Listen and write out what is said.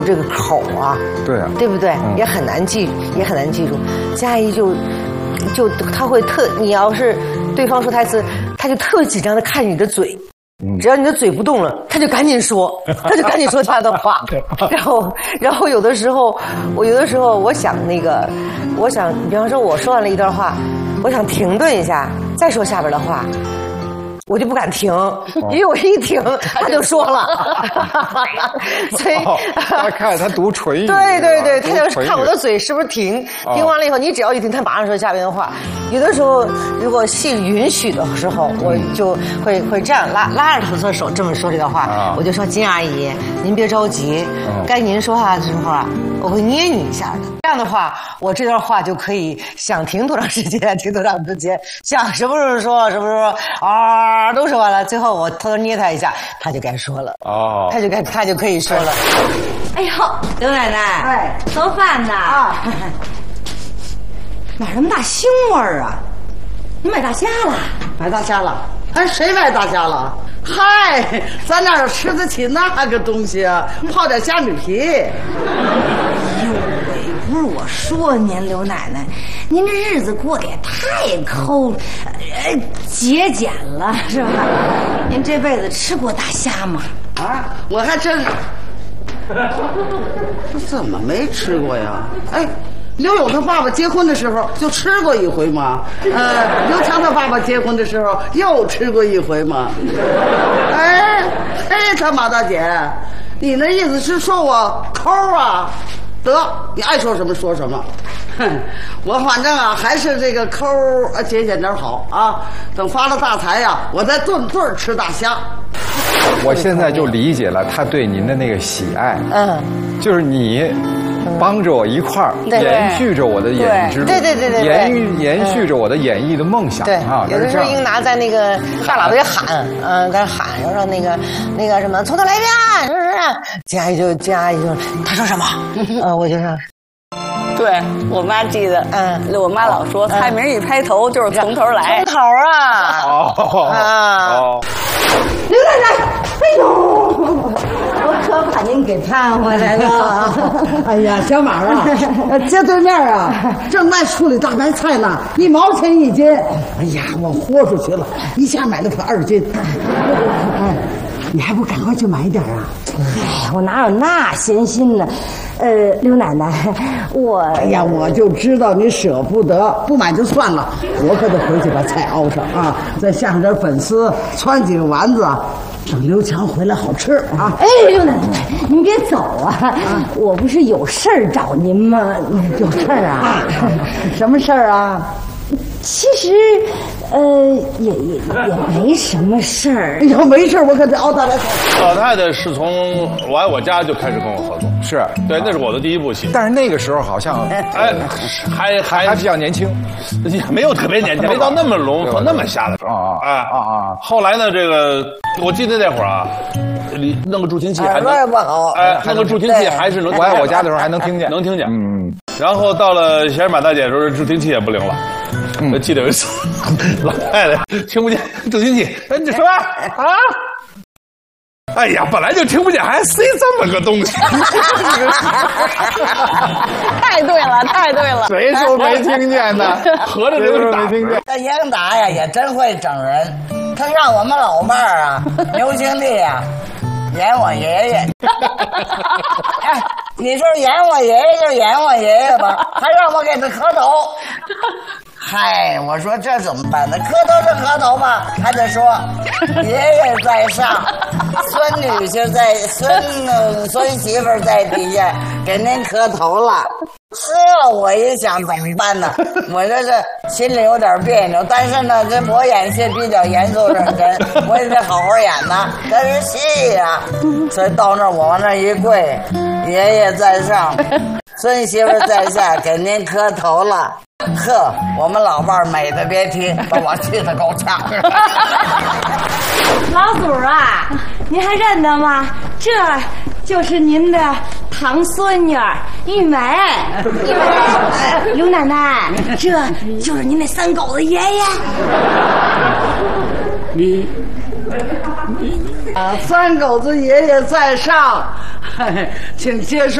这个口啊， 对啊， 对不对？也很难记，也很难记住。嘉怡就他会你要是对方说台词，他就特紧张的看你的嘴。只要你的嘴不动了，他就赶紧说，他的话。然后有的时候，我想，比方说我说完了一段话，我想停顿一下，再说下边的话。我就不敢停，因为我一停他就说了，所以他看他读唇语， 对，他就看我的嘴是不是停，停完了以后，你只要一停，他马上说下边的话。有的时候如果戏允许的时候，我就会这样拉着他的手这么说这个话，我就说金阿姨，您别着急，该您说话的时候啊，我会捏你一下的。这样的话，我这段话就可以想停多长时间停多长时间，想什么时候说什么时候啊，都说完了，最后我偷偷捏他一下，他就该说了哦，他就可以说了。 哎呦，刘奶奶，哎，做饭呢啊？哪那么大腥味儿啊？你买大虾了？ 买大虾了？哎，谁买大虾了？嗨，咱哪吃得起那个东西啊？泡点虾米皮。 不是我说您刘奶奶，您这日子过得也太抠，节俭了是吧？您这辈子吃过大虾吗？ 啊，我还真怎么没吃过呀？哎，刘勇他爸爸结婚的时候就吃过一回嘛。刘强他爸爸结婚的时候又吃过一回嘛。哎，他马大姐，你那意思是说我抠啊？得，你爱说什么说什么。我反正啊还是这个抠节俭点好啊。等发了大财呀，我再顿顿吃大虾。 我现在就理解了他对您的那个喜爱，就是你帮着我一块儿延续着我的演艺之路，对，延续着我的演艺的梦想。 对啊，有的时候英达在那个大喇叭里喊，在那喊，然后那个什么，从头来一遍，是不是？金阿姨就他说什么？我就说。 对我妈记得，我妈老说菜名一开头就是从头来， 从头啊， 刘奶奶，哎呦，我可把您给盼回来了。 哎呀，小马啊，街对面啊，正卖处理大白菜呢，1毛钱1斤。哎呀，我豁出去了，一下买了可2斤。你还不赶快去买一点啊？ 哎，我哪有那闲心呢？刘奶奶， 哎呀，我就知道你舍不得，不买就算了，我可得回去把菜熬上啊，再下上点粉丝，汆几个丸子，等刘强回来好吃啊！ 哎，刘奶奶，您别走啊！我不是有事儿找您吗？ 有事儿啊？什么事儿啊？ 其实，也没什么事儿。 要没事儿，我可得熬大白菜。 老太太是从我爱我家就开始跟我合作， 是对，那是我的第一部戏。 但是那个时候好像，还比较年轻， 也没有特别年轻，没到那么聋和那么瞎的时候后来呢，这个我记得那会儿啊，你弄个助听器还能不好， 弄个助听器还是能。 我爱我家的时候还能听见， 能听见。然后到了贤马大姐的时候，助听器也不灵了。我记得有一次，老太太听不见助听器，你说啊？哎呀，本来就听不见，还塞这么个东西。 太对了， 谁说没听见呢？ 合着就是没听见。 这英达呀，也真会整人，他让我们老伴儿啊，刘经理呀，演我爷爷。哎，你说演我爷爷就演我爷爷吧，还让我给他磕头。嗨，我说这怎么办呢？磕头是磕头吧，还得说爷爷在上，孙女婿在，孙媳妇在底下给您磕头了。我一想怎么办呢？我这是心里有点别扭，但是呢，这我演戏比较严肃认真，我也得好好演呐，这是戏呀。所以到那儿我往那一跪，爷爷在上，孙媳妇在下，给您磕头了。呵，我们老伴儿美的别提，把我气得够呛。 老祖啊，您还认得吗？这就是您的堂孙女玉梅。刘奶奶，这就是您那3狗的爷爷。 你三狗子爷爷在上，请接受。